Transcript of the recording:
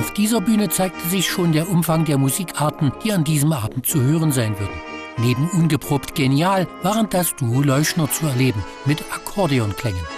Auf dieser Bühne zeigte sich schon der Umfang der Musikarten, die an diesem Abend zu hören sein würden. Neben ungeprobt genial waren das Duo Leuschner zu erleben mit Akkordeonklängen.